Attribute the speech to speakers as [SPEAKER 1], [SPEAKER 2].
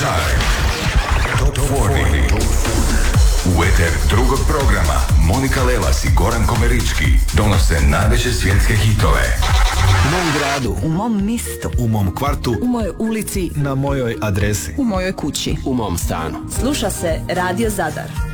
[SPEAKER 1] Chart. Top 40. U eter drugog programa Monika Lelas i Goran Komerički donose najveće svjetske hitove.
[SPEAKER 2] U mom gradu,
[SPEAKER 3] u mom mistu,
[SPEAKER 2] u mom kvartu,
[SPEAKER 3] u mojoj ulici,
[SPEAKER 2] na mojoj adresi,
[SPEAKER 3] u mojoj kući,
[SPEAKER 4] u mom stanu.
[SPEAKER 5] Sluša se Radio Zadar.